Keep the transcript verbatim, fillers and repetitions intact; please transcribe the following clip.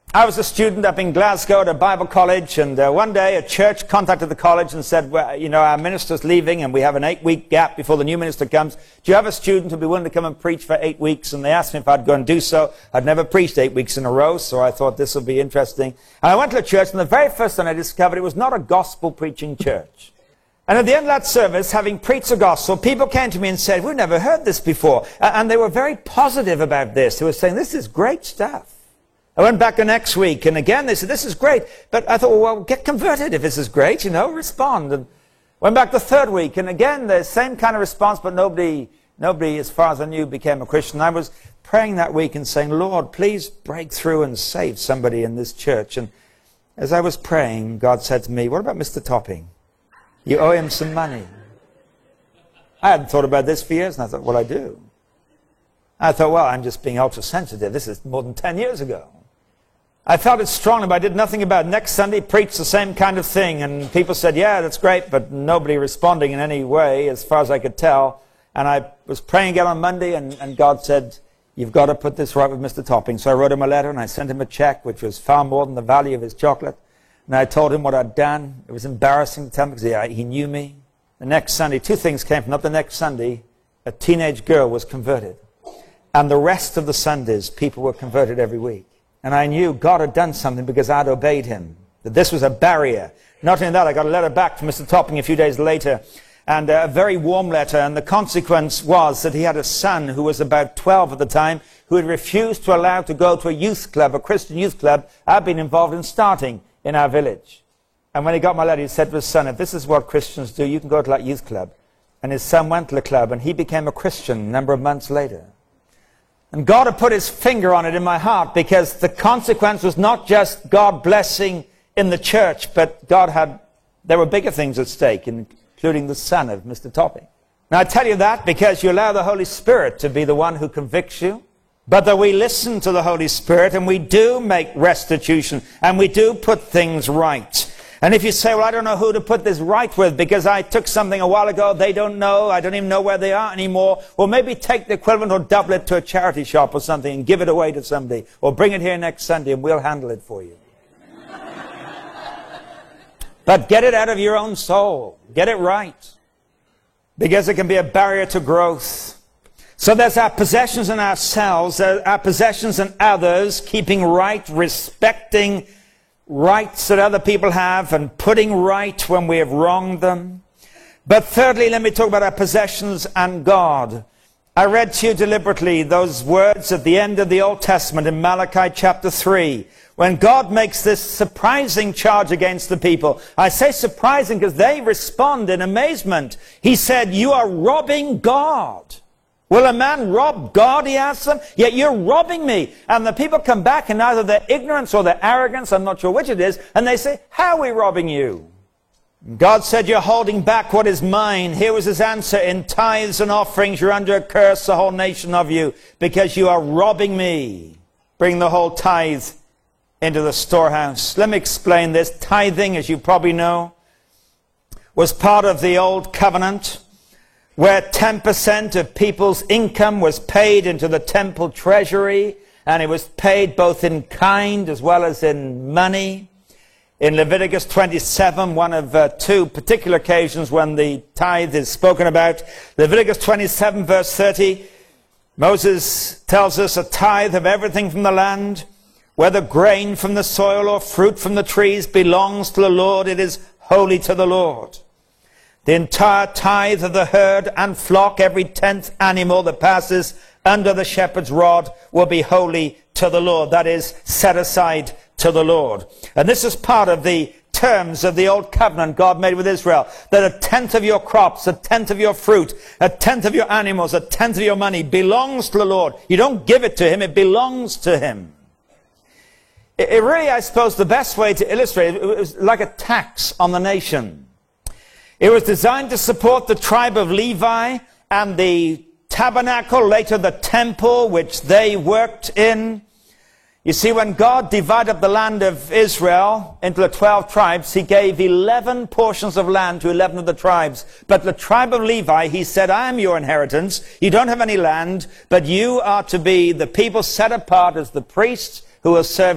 I was a student up in Glasgow at a Bible college, and uh, one day a church contacted the college and said, well, you know, our minister's leaving and we have an eight-week gap before the new minister comes. Do you have a student who'd be willing to come and preach for eight weeks? And they asked me if I'd go and do so. I'd never preached eight weeks in a row, so I thought this would be interesting. And I went to the church, and the very first thing I discovered, it was not a gospel-preaching church. And at the end of that service, having preached the gospel, people came to me and said, we've never heard this before. And they were very positive about this. They were saying, this is great stuff. I went back the next week, and again they said, this is great. But I thought, well, get converted if this is great, you know, respond. And went back the third week, and again the same kind of response, but nobody, nobody, as far as I knew, became a Christian. I was praying that week and saying, Lord, please break through and save somebody in this church. And as I was praying, God said to me, what about Mister Topping? You owe him some money. I hadn't thought about this for years, and I thought, well, I do. I thought, well, I'm just being ultra-sensitive. This is more than ten years ago. I felt it strongly, but I did nothing about it. Next Sunday, preached the same kind of thing, and people said, yeah, that's great, but nobody responding in any way, as far as I could tell. And I was praying again on Monday, and, and God said, you've got to put this right with Mister Topping. So I wrote him a letter, and I sent him a check, which was far more than the value of his chocolate. And I told him what I'd done. It was embarrassing to tell him, because he, he knew me. The next Sunday, two things came from up. The next Sunday, a teenage girl was converted. And the rest of the Sundays, people were converted every week. And I knew God had done something because I'd obeyed him. That this was a barrier. Not only that, I got a letter back from Mister Topping a few days later, and a very warm letter. And the consequence was that he had a son who was about twelve at the time, who had refused to allow to go to a youth club, a Christian youth club I'd been involved in starting in our village. And when he got my letter, he said to his son, if this is what Christians do, you can go to that youth club. And his son went to the club, and he became a Christian a number of months later. And God had put his finger on it in my heart, because the consequence was not just God blessing in the church, but God had, there were bigger things at stake, including the son of Mister Topping. Now I tell you that because you allow the Holy Spirit to be the one who convicts you, but that we listen to the Holy Spirit and we do make restitution and we do put things right. And if you say, well, I don't know who to put this right with because I took something a while ago, they don't know, I don't even know where they are anymore. Well, maybe take the equivalent or double it to a charity shop or something and give it away to somebody. Or bring it here next Sunday and we'll handle it for you. But get it out of your own soul. Get it right. Because it can be a barrier to growth. So there's our possessions in ourselves, our possessions in others, keeping right, respecting rights that other people have and putting right when we have wronged them. But thirdly, let me talk about our possessions and God. I read to you deliberately those words at the end of the Old Testament in Malachi chapter three, when God makes this surprising charge against the people. I say surprising because they respond in amazement. He said, you are robbing God. Will a man rob God, he asks them? Yet you're robbing me. And the people come back in either their ignorance or their arrogance, I'm not sure which it is, and they say, how are we robbing you? God said, you're holding back what is mine. Here was his answer, in tithes and offerings you're under a curse, the whole nation of you, because you are robbing me. Bring the whole tithe into the storehouse. Let me explain this. Tithing, as you probably know, was part of the old covenant, where ten percent of people's income was paid into the temple treasury, and it was paid both in kind as well as in money. In Leviticus twenty-seven, one of uh, two particular occasions when the tithe is spoken about, Leviticus twenty-seven verse thirty, Moses tells us a tithe of everything from the land, whether grain from the soil or fruit from the trees, belongs to the Lord. It is holy to the Lord. The entire tithe of the herd and flock, every tenth animal that passes under the shepherd's rod, will be holy to the Lord. That is, set aside to the Lord. And this is part of the terms of the old covenant God made with Israel, that a tenth of your crops, a tenth of your fruit, a tenth of your animals, a tenth of your money belongs to the Lord. You don't give it to him, it belongs to him. It, it really, I suppose, the best way to illustrate it, it was like a tax on the nation. It was designed to support the tribe of Levi and the tabernacle, later the temple, which they worked in. You see, when God divided up the land of Israel into the twelve tribes, he gave eleven portions of land to eleven of the tribes. But the tribe of Levi, he said, I am your inheritance. You don't have any land, but you are to be the people set apart as the priests who will serve